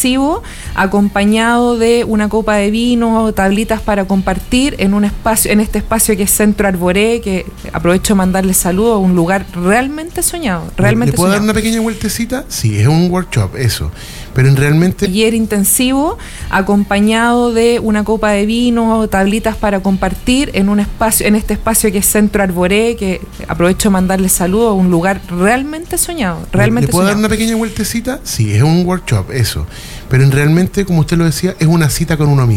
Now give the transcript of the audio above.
intensivo acompañado de una copa de vino, tablitas para compartir en un espacio, en este espacio que es Centro Arboré, que aprovecho de mandarle saludos, un lugar realmente soñado, realmente ¿Le puedo soñado. dar una pequeña vueltecita? Sí, es un workshop, eso. Pero realmente... Taller intensivo acompañado de una copa de vino, tablitas para compartir en un espacio, en este espacio que es Centro Arboré, que aprovecho de mandarle saludos, un lugar realmente soñado, realmente ¿Le puedo soñado. dar una pequeña vueltecita? Sí, es un workshop, eso. Pero realmente, como usted lo decía, es una cita con uno mismo.